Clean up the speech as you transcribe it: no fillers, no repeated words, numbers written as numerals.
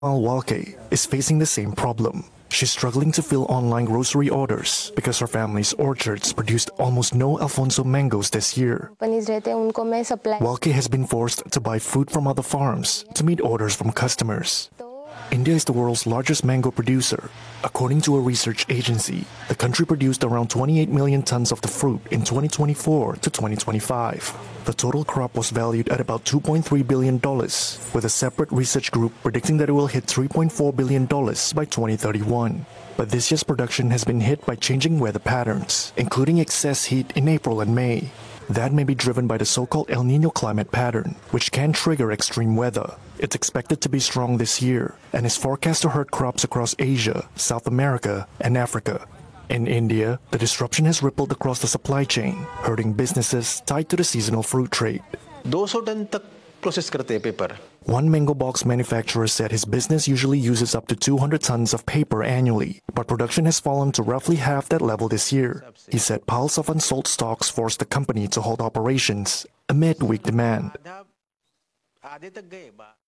While Walke is facing the same problem. She's struggling to fill online grocery orders because her family's orchards produced almost no Alfonso mangoes this year. Companies रहते हैं उनको मैं supply Walke has been forced to buy food from other farms to meet orders from customers. India is the world's largest mango producer. According to a research agency, the country produced around 28 million tons of the fruit in 2024 to 2025. The total crop was valued at about $2.3 billion, with a separate research group predicting that it will hit $3.4 billion by 2031. But this year's production has been hit by changing weather patterns, including excess heat in April and May. That may be driven by the so-called El Niño climate pattern, which can trigger extreme weather. It's expected to be strong this year and is forecast to hurt crops across Asia, South America, and Africa. In India, the disruption has rippled across the supply chain, hurting businesses tied to the seasonal fruit trade. 200 ton तक process करते हैं paper. One mango box manufacturer said his business usually uses up to 200 tons of paper annually, but production has fallen to roughly half that level this year. He said piles of unsold stocks forced the company to halt operations amid weak demand. आधे तक गए.